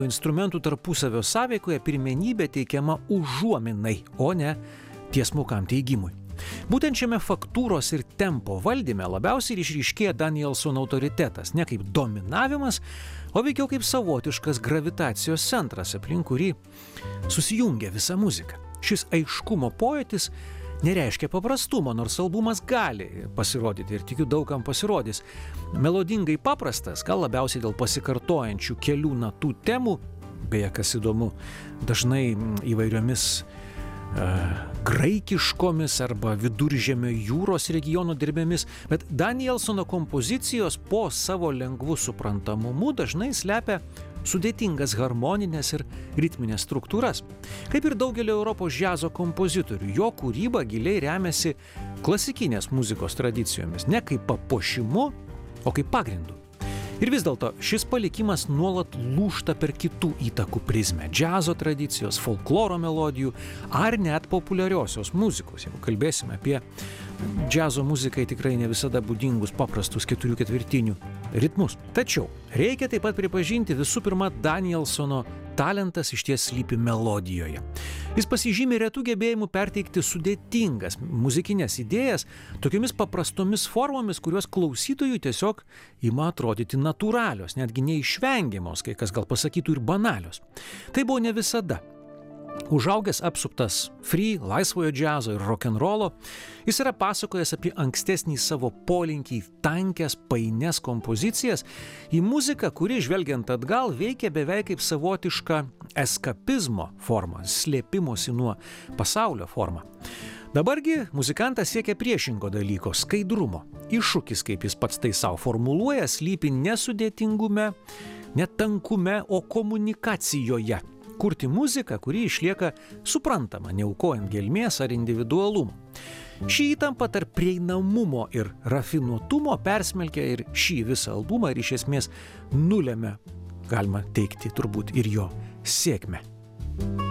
instrumentų tarpusavio sąveikoje pirmenybė teikiama užuominai, o ne tiesmukam teigimui. Būtent šiame faktūros ir tempo valdyme labiausiai išryškėja Danielsono autoritetas, ne kaip dominavimas, o veikiau kaip savotiškas gravitacijos centras, aplink kurį susijungia visa muzika. Šis aiškumo pojūtis nereiškia paprastumo, nors albumas gali pasirodyti ir tikiu daugam pasirodys. Melodingai paprastas, gal labiausiai dėl pasikartojančių kelių natų temų, beje, kas įdomu, dažnai įvairiomis graikiškomis arba viduržemio jūros regiono dirbėmis, bet Danielsono kompozicijos po savo lengvu suprantamumu dažnai slepia sudėtingas harmoninės ir ritminės struktūras. Kaip ir daugelio Europos džiazo kompozitorių, jo kūryba giliai remiasi klasikinės muzikos tradicijomis, ne kaip papuošimu, o kaip pagrindu. Ir vis dėlto šis palikimas nuolat lūžta per kitų įtakų prizmę – džiazo tradicijos, folkloro melodijų ar net populiariosios muzikos. Jeigu kalbėsime apie džiazo muzikai tikrai ne visada būdingus paprastus 4/4 ritmus. Tačiau reikia taip pat pripažinti visų pirma Danielsono talentas išties slypi melodijoje. Jis pasižymi retų gebėjimų perteikti sudėtingas muzikinės idėjas tokiomis paprastomis formomis, kurios klausytojui tiesiog ima atrodyti natūralios, netgi neišvengiamos, kai kas gal pasakytų ir banalios. Tai buvo ne visada. Užaugęs apsuptas free, laisvojo džiazo ir rock'n'rollo, jis yra pasakojęs apie ankstesnį savo polinkį į tankes, painias kompozicijas, į muziką, kuri, žvelgiant atgal, veikia beveik kaip savotiška eskapizmo forma, slėpimosi nuo pasaulio forma. Dabargi muzikantas siekia priešingo dalyko – skaidrumo. Iššūkis, kaip jis pats tai savo formuluoja, slypi nesudėtingume, netankume, o komunikacijoje. Kurti muziką, kuri išlieka suprantama, neaukojant gelmės ar individualumo. Ši įtampa tarp prieinamumo ir rafinuotumo persmelkia ir šį visą albumą ir iš esmės nulemia, galima teigti, turbūt ir jo sėkmę.